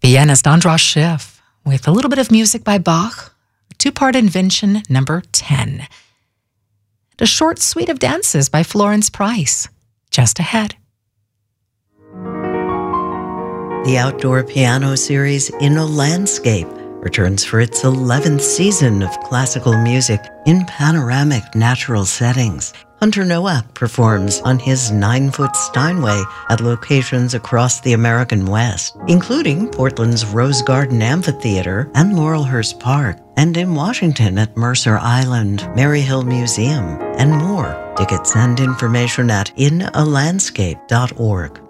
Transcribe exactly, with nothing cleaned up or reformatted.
Pianist Andras Schiff with a little bit of music by Bach, two-part invention number ten. And a short suite of dances by Florence Price, just ahead. The outdoor piano series In a Landscape returns for its eleventh season of classical music in panoramic natural settings. Hunter Nowak performs on his nine-foot Steinway at locations across the American West, including Portland's Rose Garden Amphitheater and Laurelhurst Park, and in Washington at Mercer Island, Maryhill Museum, and more. Tickets and information at in a landscape dot org.